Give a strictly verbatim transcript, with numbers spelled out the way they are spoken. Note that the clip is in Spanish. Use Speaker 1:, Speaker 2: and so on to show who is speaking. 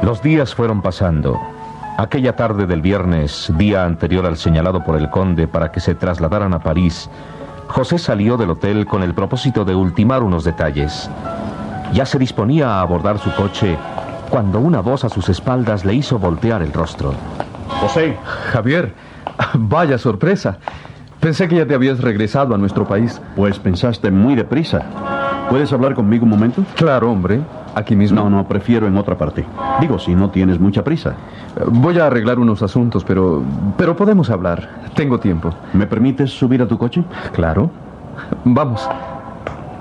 Speaker 1: Los días fueron pasando. Aquella tarde del viernes, día anterior al señalado por el conde para que se trasladaran a París, José salió del hotel con el propósito de ultimar unos detalles. Ya se disponía a abordar su coche cuando una voz a sus espaldas le hizo voltear el rostro.
Speaker 2: José.
Speaker 3: Javier, vaya sorpresa. Pensé que ya te habías regresado a nuestro país.
Speaker 2: Pues pensaste muy deprisa. ¿Puedes hablar conmigo un momento?
Speaker 3: Claro, hombre. Aquí mismo.
Speaker 2: No, no, prefiero en otra parte. Digo, si no tienes mucha prisa.
Speaker 3: Voy a arreglar unos asuntos, pero... Pero podemos hablar. Tengo tiempo.
Speaker 2: ¿Me permites subir a tu coche?
Speaker 3: Claro. Vamos.